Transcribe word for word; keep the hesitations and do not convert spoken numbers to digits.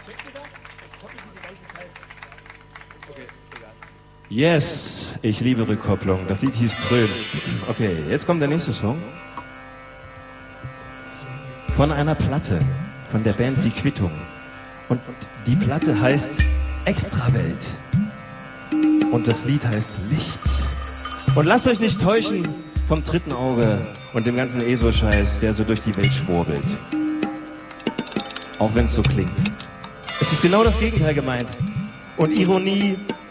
Yes, ich liebe Rückkopplung. Das Lied hieß Trön. Okay, jetzt kommt der nächste Song. Von einer Platte, von der Band Die Quittung. Und die Platte heißt Extrawelt. Und das Lied heißt Licht. Und lasst euch nicht täuschen vom dritten Auge und dem ganzen E S O-Scheiß, der so durch die Welt schwurbelt. Auch wenn es so klingt. Es ist genau das Gegenteil gemeint. Und Ironie